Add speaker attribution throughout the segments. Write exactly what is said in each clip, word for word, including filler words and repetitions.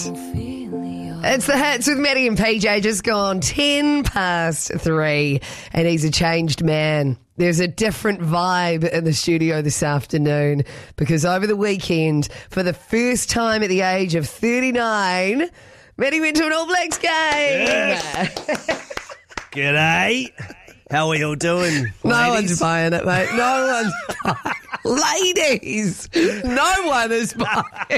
Speaker 1: It's the Hits with Maddie and P J, just gone ten past three, and he's a changed man. There's a different vibe in the studio this afternoon because over the weekend, for the first time at the age of thirty-nine, Maddie went to an All Blacks game.
Speaker 2: Yes. G'day. How are you all doing?
Speaker 1: No
Speaker 2: ladies?
Speaker 1: one's buying it, mate. No one's buying it. Ladies, no one is buying it.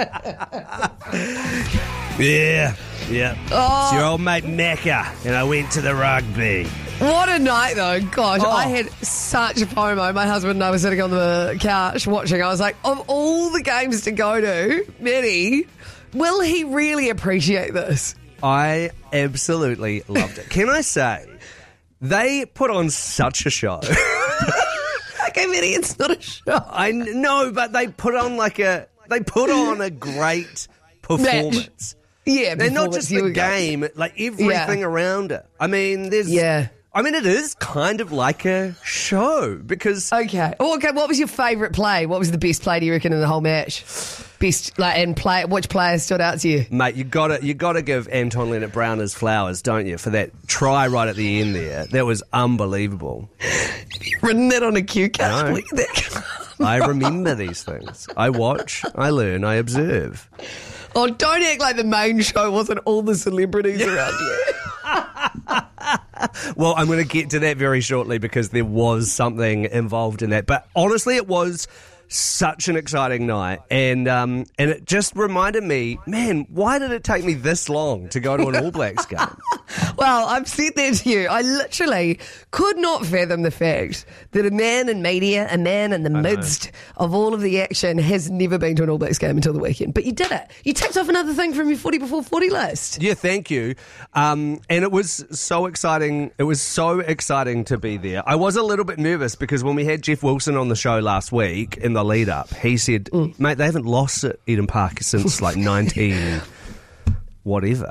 Speaker 2: Yeah, yeah.
Speaker 1: Oh.
Speaker 2: It's your old mate Macca, and I went to the rugby.
Speaker 1: What a night, though. Gosh,
Speaker 2: Oh.
Speaker 1: I had such a FOMO. My husband and I were sitting on the couch watching. I was like, of all the games to go to, Maddie, will he really appreciate this?
Speaker 2: I absolutely loved it. Can I say, they put on such a show.
Speaker 1: Okay, Maddie, it's not a show.
Speaker 2: I know, but they put on like a they put on a great performance.
Speaker 1: Yeah,
Speaker 2: They're not
Speaker 1: performance,
Speaker 2: just
Speaker 1: you
Speaker 2: the
Speaker 1: were going-
Speaker 2: game, like everything
Speaker 1: Yeah.
Speaker 2: around it. I mean, there's
Speaker 1: Yeah.
Speaker 2: I mean, it is kind of like a show because
Speaker 1: Okay. Oh, okay. What was your favourite play? What was the best play, do you reckon, in the whole match? Best, like, and play. Which player stood out to you?
Speaker 2: mate, you got to you got to give Anton Leonard-Brown his flowers, don't you, for that try right at the end there? That was unbelievable.
Speaker 1: Written that on a cue card.
Speaker 2: No.
Speaker 1: Look at that.
Speaker 2: I remember these things. I watch, I learn, I observe.
Speaker 1: Oh, don't act like the main show wasn't all the celebrities around you.
Speaker 2: Well, I'm going to get to that very shortly because there was something involved in that. But honestly, it was such an exciting night, and um, and it just reminded me, man, why did it take me this long to go to an All Blacks game?
Speaker 1: Well, I've said that to you. I literally could not fathom the fact that a man in media, a man in the midst of all of the action, has never been to an All Blacks game until the weekend. But you did it. You ticked off another thing from your forty before forty list.
Speaker 2: Yeah, thank you. Um, and it was so exciting. It was so exciting to be there. I was a little bit nervous because when we had Jeff Wilson on the show last week in the lead up, he said,
Speaker 1: Mm.
Speaker 2: mate, they haven't lost at Eden Park since like nineteen whatever.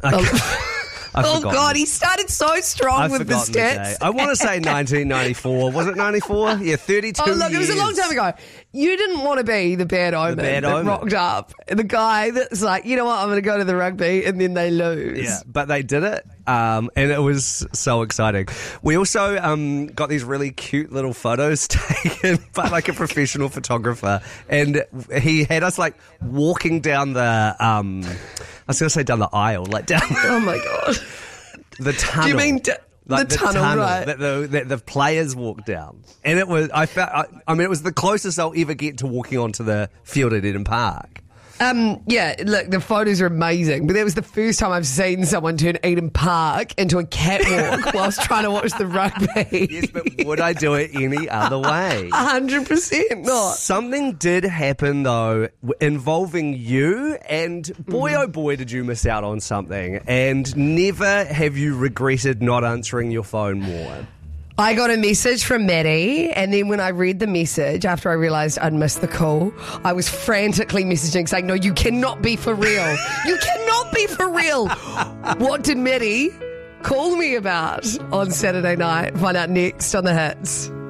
Speaker 2: I've
Speaker 1: Oh,
Speaker 2: forgotten.
Speaker 1: God, he started so strong
Speaker 2: I've
Speaker 1: with the
Speaker 2: forgotten the
Speaker 1: stats.
Speaker 2: day. I want to say nineteen ninety-four. Was it ninety-four? Yeah, thirty-two
Speaker 1: Oh, look,
Speaker 2: years.
Speaker 1: it was a long time ago. You didn't want to be the bad omen
Speaker 2: bad
Speaker 1: that
Speaker 2: omen.
Speaker 1: rocked up. The guy that's like, you know what, I'm going to go to the rugby, and then they lose.
Speaker 2: Yeah, but they did it, um, and it was so exciting. We also um, got these really cute little photos taken by like a professional photographer, and he had us like walking down the, um, I was going to say down the aisle, like down
Speaker 1: Oh, my God.
Speaker 2: the tunnel.
Speaker 1: Do you mean d-
Speaker 2: Like
Speaker 1: the tunnel, right?
Speaker 2: that the, that the players walked down, and it was I felt I, I mean it was the closest I'll ever get to walking onto the field at Eden Park.
Speaker 1: Um, yeah, look, the photos are amazing, but that was the first time I've seen someone turn Eden Park into a catwalk whilst trying to watch the rugby.
Speaker 2: Yes, but would I do it any other way?
Speaker 1: one hundred percent not.
Speaker 2: Something did happen though w- involving you, and boy oh boy did you miss out on something, and never have you regretted not answering your phone more.
Speaker 1: I got a message from Maddie, and then when I read the message, after I realised I'd missed the call, I was frantically messaging saying, no, you cannot be for real. You cannot be for real. What did Maddie call me about on Saturday night? Find out next on The Hits.